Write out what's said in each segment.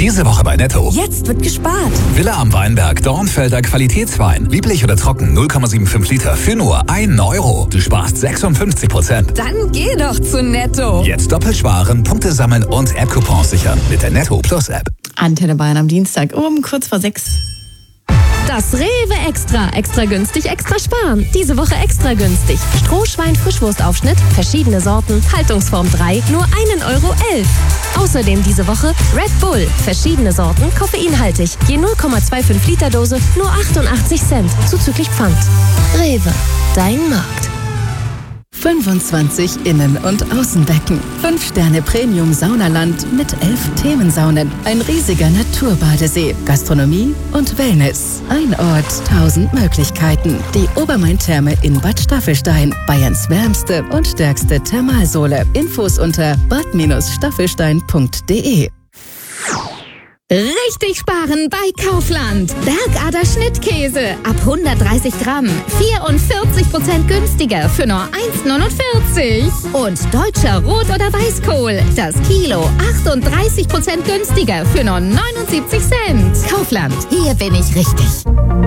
Diese Woche bei Netto. Jetzt wird gespart. Villa am Weinberg, Dornfelder Qualitätswein. Lieblich oder trocken, 0,75 Liter für nur 1 Euro. Du sparst 56%. Dann geh doch zu Netto. Jetzt doppelt sparen, Punkte sammeln und App-Coupons sichern mit der Netto Plus App. Antenne Bayern am Dienstag um kurz vor 6. Das Rewe Extra. Extra günstig, extra sparen. Diese Woche extra günstig. Strohschwein-Frischwurstaufschnitt, verschiedene Sorten, Haltungsform 3, nur 1,11 Euro. Außerdem diese Woche Red Bull, verschiedene Sorten, koffeinhaltig. Je 0,25 Liter Dose, nur 88 Cent, zuzüglich Pfand. Rewe, dein Markt. 25 Innen- und Außenbecken. 5-Sterne Premium Saunaland mit 11 Themensaunen. Ein riesiger Naturbadesee. Gastronomie und Wellness. Ein Ort, 1000 Möglichkeiten. Die Obermain-Therme in Bad Staffelstein. Bayerns wärmste und stärkste Thermalsohle. Infos unter bad-staffelstein.de. Richtig sparen bei Kaufland. Bergader Schnittkäse ab 130 Gramm. 44% günstiger für nur 1,49. Und deutscher Rot- oder Weißkohl. Das Kilo 38% günstiger für nur 79 Cent. Kaufland. Hier bin ich richtig.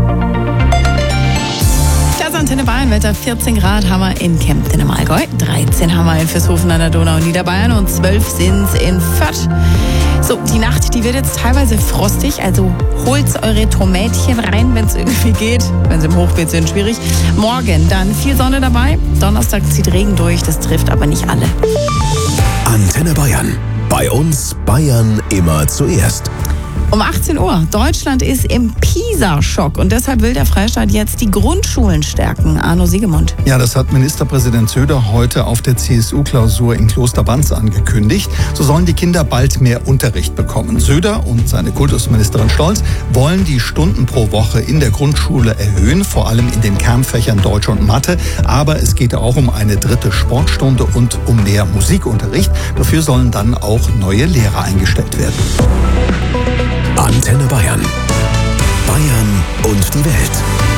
Das Antenne Bayern Wetter, 14 Grad haben wir in Kempten im Allgäu, 13 haben wir in Vilshofen an der Donau und Niederbayern und 12 sind es in Fürth. So, die Nacht, die wird jetzt teilweise frostig, also holt eure Tomätchen rein, wenn es irgendwie geht. Wenn sie im Hochbeet sind, schwierig. Morgen dann viel Sonne dabei, Donnerstag zieht Regen durch, das trifft aber nicht alle. Antenne Bayern. Bei uns Bayern immer zuerst. Um 18 Uhr. Deutschland ist im PISA-Schock und deshalb will der Freistaat jetzt die Grundschulen stärken. Arno Siegemund. Ja, das hat Ministerpräsident Söder heute auf der CSU-Klausur in Klosterbanz angekündigt. So sollen die Kinder bald mehr Unterricht bekommen. Söder und seine Kultusministerin Stolz wollen die Stunden pro Woche in der Grundschule erhöhen, vor allem in den Kernfächern Deutsch und Mathe. Aber es geht auch um eine 3. Sportstunde und um mehr Musikunterricht. Dafür sollen dann auch neue Lehrer eingestellt werden. Antenne Bayern. Bayern und die Welt.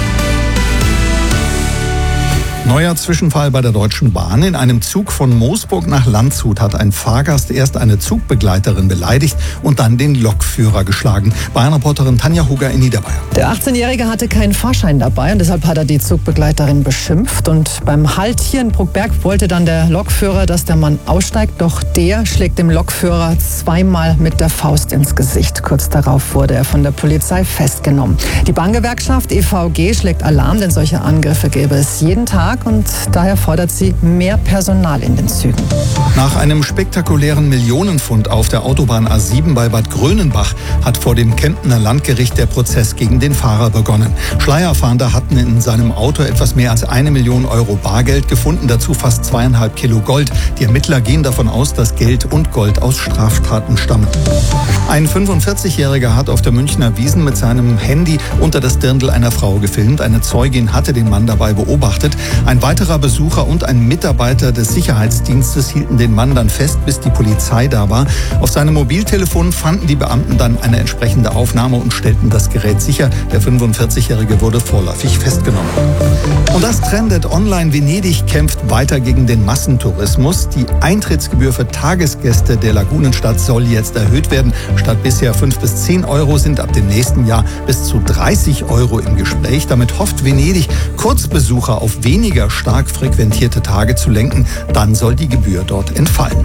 Neuer Zwischenfall bei der Deutschen Bahn. In einem Zug von Moosburg nach Landshut hat ein Fahrgast erst eine Zugbegleiterin beleidigt und dann den Lokführer geschlagen. Bayern-Reporterin Tanja Huger in Niederbayern. Der 18-Jährige hatte keinen Fahrschein dabei und deshalb hat er die Zugbegleiterin beschimpft. Und beim Halt hier in Bruckberg wollte dann der Lokführer, dass der Mann aussteigt. Doch der schlägt dem Lokführer zweimal mit der Faust ins Gesicht. Kurz darauf wurde er von der Polizei festgenommen. Die Bahngewerkschaft EVG schlägt Alarm, denn solche Angriffe gäbe es jeden Tag. Und daher fordert sie mehr Personal in den Zügen. Nach einem spektakulären Millionenfund auf der Autobahn A7 bei Bad Grönenbach hat vor dem Kemptener Landgericht der Prozess gegen den Fahrer begonnen. Schleierfahnder hatten in seinem Auto etwas mehr als 1 Million Euro Bargeld gefunden, dazu fast 2,5 Kilo Gold. Die Ermittler gehen davon aus, dass Geld und Gold aus Straftaten stammen. Ein 45-Jähriger hat auf der Münchner Wiesn mit seinem Handy unter das Dirndl einer Frau gefilmt. Eine Zeugin hatte den Mann dabei beobachtet. Ein weiterer Besucher und ein Mitarbeiter des Sicherheitsdienstes hielten den Mann dann fest, bis die Polizei da war. Auf seinem Mobiltelefon fanden die Beamten dann eine entsprechende Aufnahme und stellten das Gerät sicher. Der 45-Jährige wurde vorläufig festgenommen. Und das trendet online. Venedig kämpft weiter gegen den Massentourismus. Die Eintrittsgebühr für Tagesgäste der Lagunenstadt soll jetzt erhöht werden. Statt bisher 5 bis 10 Euro sind ab dem nächsten Jahr bis zu 30 Euro im Gespräch. Damit hofft Venedig, Kurzbesucher auf weniger stark frequentierte Tage zu lenken. Dann soll die Gebühr dort entfallen.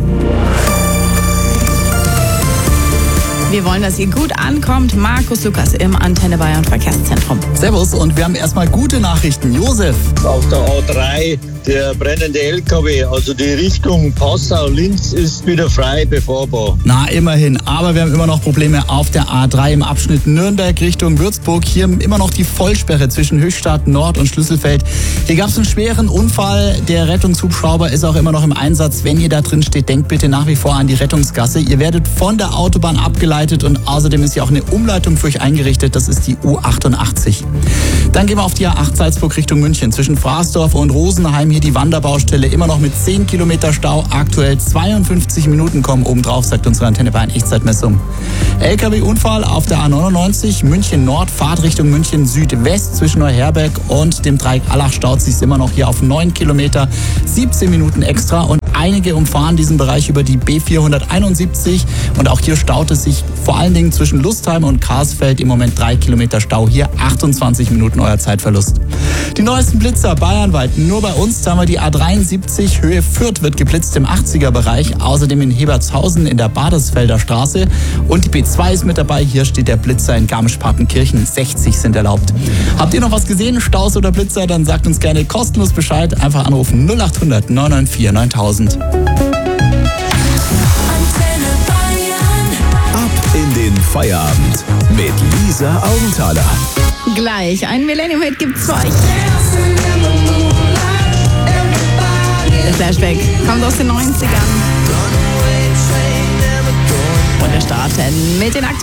Wir wollen, dass ihr gut ankommt. Markus Lukas im Antenne Bayern Verkehrszentrum. Servus und wir haben erstmal gute Nachrichten. Josef. Auf der A3 der brennende LKW, also die Richtung Passau-Linz ist wieder frei befahrbar. Na, immerhin. Aber wir haben immer noch Probleme auf der A3 im Abschnitt Nürnberg Richtung Würzburg. Hier immer noch die Vollsperre zwischen Höchstadt Nord und Schlüsselfeld. Hier gab es einen schweren Unfall. Der Rettungshubschrauber ist auch immer noch im Einsatz. Wenn ihr da drin steht, denkt bitte nach wie vor an die Rettungsgasse. Ihr werdet von der Autobahn abgeleitet und außerdem ist hier auch eine Umleitung für euch eingerichtet. Das ist die U88. Dann gehen wir auf die A8 Salzburg Richtung München. Zwischen Fraßdorf und Rosenheim hier die Wanderbaustelle. Immer noch mit 10 Kilometer Stau. Aktuell 52 Minuten kommen obendrauf, sagt unsere Antenne Bayern Echtzeitmessung. LKW-Unfall auf der A99 München Nord, Fahrt Richtung München Südwest. Zwischen Neuherberg und dem Dreieck Allach staut sich immer noch hier auf 9 Kilometer. 17 Minuten extra und einige umfahren diesen Bereich über die B471. Und auch hier staut es sich vor allen Dingen zwischen Lustheim und Karsfeld im Moment 3 Kilometer Stau. Hier 28 Minuten euer Zeitverlust. Die neuesten Blitzer bayernweit. Nur bei uns, da haben wir die A73 Höhe Fürth wird geblitzt im 80er-Bereich. Außerdem in Hebertshausen in der Badesfelder Straße. Und die B2 ist mit dabei. Hier steht der Blitzer in Garmisch-Partenkirchen. 60 sind erlaubt. Habt ihr noch was gesehen, Staus oder Blitzer? Dann sagt uns gerne kostenlos Bescheid. Einfach anrufen 0800 994 9000. Ab in den Feierabend mit Lisa Augenthaler. Gleich ein Millennium-Hit gibt's für euch. Der Flashback kommt aus den 90ern. Und wir starten mit den aktuellen